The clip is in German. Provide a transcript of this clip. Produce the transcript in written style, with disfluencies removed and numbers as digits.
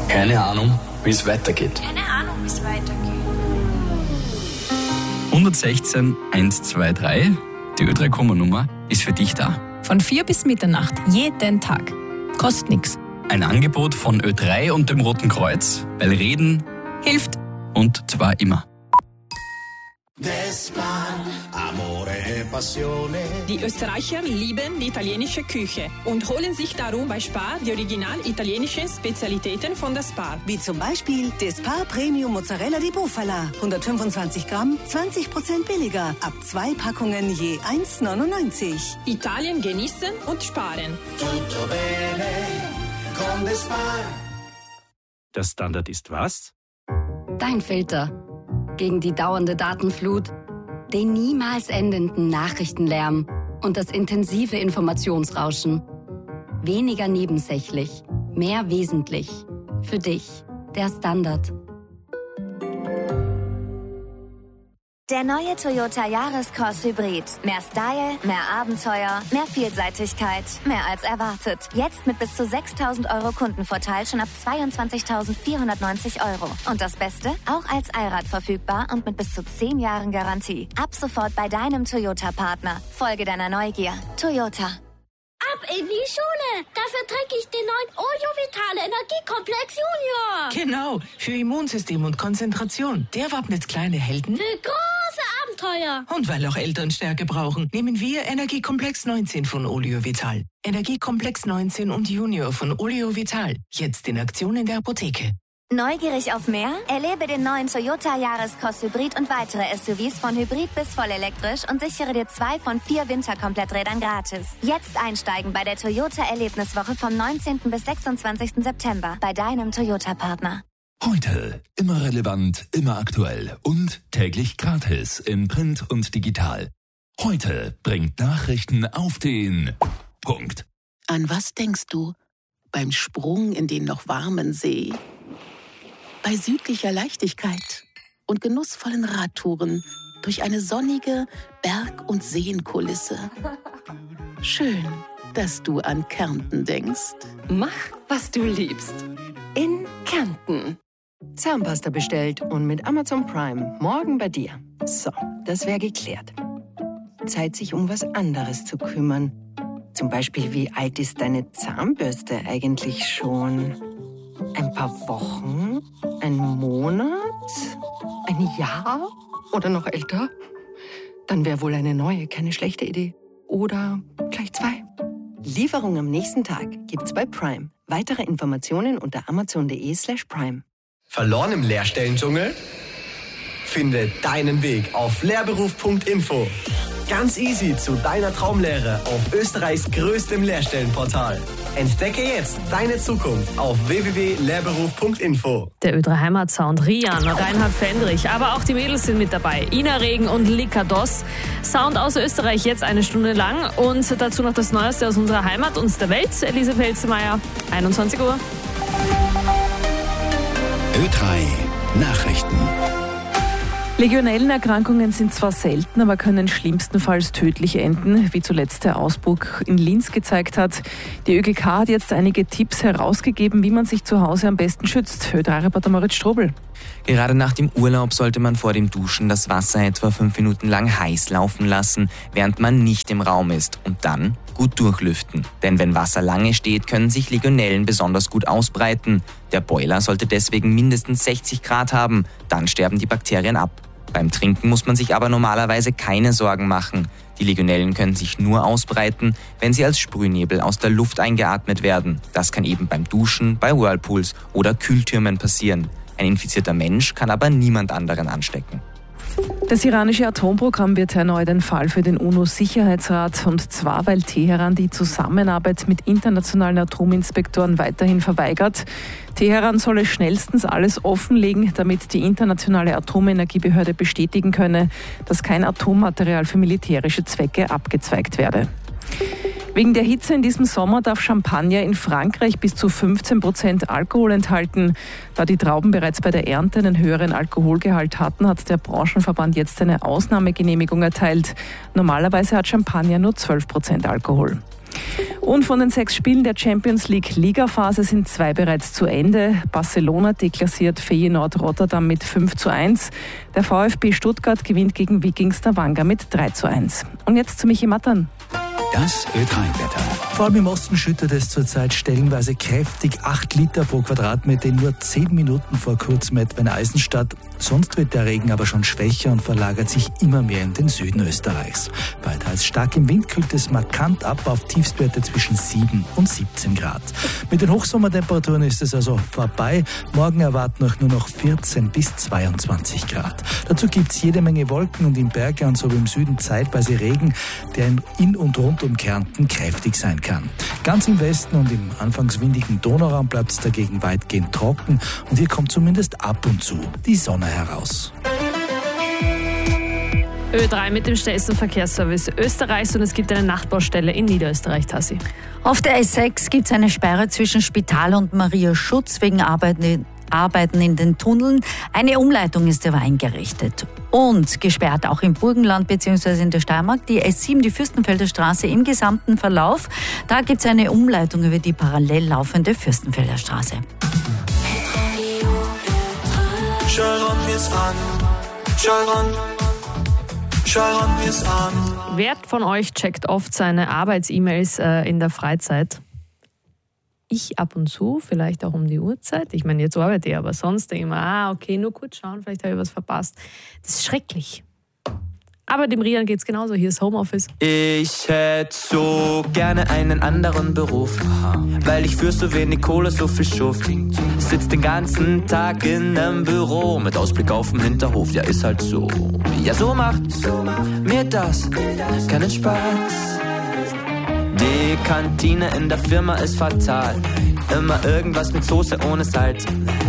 Keine Ahnung, wie es weitergeht. 116 123, die Ö3-Nummer ist für dich da. Von 4 bis Mitternacht, jeden Tag. Kostet nichts. Ein Angebot von Ö3 und dem Roten Kreuz, weil Reden Hilft. und zwar immer. Die Österreicher lieben die italienische Küche und holen sich darum bei Spar die original italienischen Spezialitäten von der Spar. Wie zum Beispiel der Spar Premium Mozzarella di Bufala. 125 Gramm, 20% billiger. Ab 2 Packungen je 1,99. Italien genießen und sparen. Der Standard ist was? Dein Filter. Gegen die dauernde Datenflut, den niemals endenden Nachrichtenlärm und das intensive Informationsrauschen. Weniger nebensächlich, mehr wesentlich. Für dich, der Standard. Der neue Toyota Yaris-Cross Hybrid. Mehr Style, mehr Abenteuer, mehr Vielseitigkeit, mehr als erwartet. Jetzt mit bis zu 6.000 Euro Kundenvorteil schon ab 22.490 Euro. Und das Beste? Auch als Allrad verfügbar und mit bis zu 10 Jahren Garantie. Ab sofort bei deinem Toyota-Partner. Folge deiner Neugier. Toyota. Ab in die Schule! Dafür trinke ich den neuen Oleo Vitale Energiekomplex Junior. Genau, für Immunsystem und Konzentration. Der wappnet kleine Helden. Für große Abenteuer. Und weil auch Eltern Stärke brauchen, nehmen wir Energiekomplex 19 von Oleo Vital. Energiekomplex 19 und Junior von Oleo Vital. Jetzt in Aktion in der Apotheke. Neugierig auf mehr? Erlebe den neuen Toyota Yaris-Cross Hybrid und weitere SUVs von Hybrid bis vollelektrisch und sichere dir 2 von 4 Winterkompletträdern gratis. Jetzt einsteigen bei der Toyota Erlebniswoche vom 19. bis 26. September bei deinem Toyota-Partner. Heute immer relevant, immer aktuell und täglich gratis in Print und digital. Heute bringt Nachrichten auf den Punkt. An was denkst du beim Sprung in den noch warmen See? Bei südlicher Leichtigkeit und genussvollen Radtouren durch eine sonnige Berg- und Seenkulisse. Schön, dass du an Kärnten denkst. Mach, was du liebst. In Kärnten. Zahnpasta bestellt und mit Amazon Prime morgen bei dir. So, das wäre geklärt. Zeit, sich um was anderes zu kümmern. Zum Beispiel, wie alt ist deine Zahnbürste eigentlich schon? Ein paar Wochen? Ein Monat? Ein Jahr? Oder noch älter? Dann wäre wohl eine neue keine schlechte Idee. Oder gleich 2. Lieferung am nächsten Tag gibt's bei Prime. Weitere Informationen unter amazon.de/prime. Verloren im Lehrstellendschungel? Finde deinen Weg auf lehrberuf.info. Ganz easy zu deiner Traumlehre auf Österreichs größtem Lehrstellenportal. Entdecke jetzt deine Zukunft auf www.lehrberuf.info. Der Ö3 Heimatsound, Rian, Reinhard Fendrich, aber auch die Mädels sind mit dabei. Ina Regen und Lika Doss. Sound aus Österreich jetzt 1 Stunde lang und dazu noch das Neueste aus unserer Heimat und der Welt. Elise Pelzemeier, 21 Uhr. Ö3 Nachrichten. Legionellenerkrankungen sind zwar selten, aber können schlimmstenfalls tödlich enden, wie zuletzt der Ausbruch in Linz gezeigt hat. Die ÖGK hat jetzt einige Tipps herausgegeben, wie man sich zu Hause am besten schützt. Ö3-Reporter Moritz Strobel. Gerade nach dem Urlaub sollte man vor dem Duschen das Wasser etwa 5 Minuten lang heiß laufen lassen, während man nicht im Raum ist, und dann gut durchlüften. Denn wenn Wasser lange steht, können sich Legionellen besonders gut ausbreiten. Der Boiler sollte deswegen mindestens 60 Grad haben, dann sterben die Bakterien ab. Beim Trinken muss man sich aber normalerweise keine Sorgen machen. Die Legionellen können sich nur ausbreiten, wenn sie als Sprühnebel aus der Luft eingeatmet werden. Das kann eben beim Duschen, bei Whirlpools oder Kühltürmen passieren. Ein infizierter Mensch kann aber niemand anderen anstecken. Das iranische Atomprogramm wird erneut ein Fall für den UNO-Sicherheitsrat, und zwar, weil Teheran die Zusammenarbeit mit internationalen Atominspektoren weiterhin verweigert. Teheran solle schnellstens alles offenlegen, damit die internationale Atomenergiebehörde bestätigen könne, dass kein Atommaterial für militärische Zwecke abgezweigt werde. Wegen der Hitze in diesem Sommer darf Champagner in Frankreich bis zu 15% Alkohol enthalten. Da die Trauben bereits bei der Ernte einen höheren Alkoholgehalt hatten, hat der Branchenverband jetzt eine Ausnahmegenehmigung erteilt. Normalerweise hat Champagner nur 12% Alkohol. Und von den 6 Spielen der Champions League Ligaphase sind 2 bereits zu Ende. Barcelona deklassiert Feyenoord Rotterdam mit 5:1. Der VfB Stuttgart gewinnt gegen Wiking Stavanger mit 3:1. Und jetzt zu Michi Mattern. Das Ö3-Wetter. Vor allem im Osten schüttet es zurzeit stellenweise kräftig. 8 Liter pro Quadratmeter in nur 10 Minuten vor kurzem etwa in Eisenstadt. Sonst wird der Regen aber schon schwächer und verlagert sich immer mehr in den Süden Österreichs. Bei teils starkem Wind kühlt es markant ab auf Tiefstwerte zwischen 7 und 17 Grad. Mit den Hochsommertemperaturen ist es also vorbei. Morgen erwarten euch nur noch 14 bis 22 Grad. Dazu gibt es jede Menge Wolken und im Bergland sowie im Süden zeitweise Regen, der in und rund um Kärnten kräftig sein kann. Ganz im Westen und im anfangs windigen Donauraum bleibt es dagegen weitgehend trocken und hier kommt zumindest ab und zu die Sonne heraus. Ö3 mit dem schnellsten Verkehrsservice Österreichs und es gibt eine Nachtbaustelle in Niederösterreich, Tassi. Auf der S6 gibt es eine Sperre zwischen Spital und Maria Schutz wegen Arbeiten in den Tunneln. Eine Umleitung ist aber eingerichtet. Und gesperrt auch im Burgenland bzw. in der Steiermark die S7, die Fürstenfelder Straße im gesamten Verlauf. Da gibt es eine Umleitung über die parallel laufende Fürstenfelder Straße. Wer von euch checkt oft seine Arbeits-E-Mails in der Freizeit? Ich ab und zu, vielleicht auch um die Uhrzeit. Ich meine, jetzt arbeite ich, aber sonst denke ich mir, okay, nur kurz schauen, vielleicht habe ich was verpasst. Das ist schrecklich. Aber dem Rian geht's genauso. Hier ist Homeoffice. Ich hätte so gerne einen anderen Beruf, weil ich für so wenig Kohle so viel schuft. Sitz den ganzen Tag in einem Büro mit Ausblick auf den Hinterhof. Ja, ist halt so. Ja, so macht mir das keinen Spaß. Die Kantine in der Firma ist fatal. Immer irgendwas mit Soße ohne Salz.